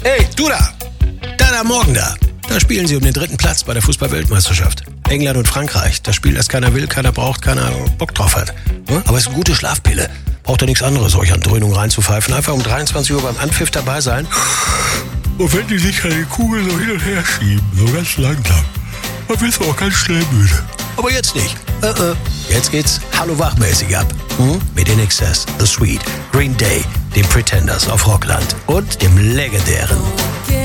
Hey, du da! Da morgen da! Da spielen sie um den 3. Platz bei der Fußball-Weltmeisterschaft. England und Frankreich. Das Spiel, das keiner will, keiner braucht, keiner Bock drauf hat. Aber es ist eine gute Schlafpille. Braucht ja nichts anderes, euch an Dröhnung reinzupfeifen. Einfach um 23 Uhr beim Anpfiff dabei sein. Und wenn die sich an die Kugel so hin und her schieben, so ganz langsam, dann bist du auch ganz schnell müde. Aber jetzt nicht. Jetzt geht's Hallo Wachmäßig ab. Mit In Excess, The Sweet, Green Day, den Pretenders auf Rockland und dem legendären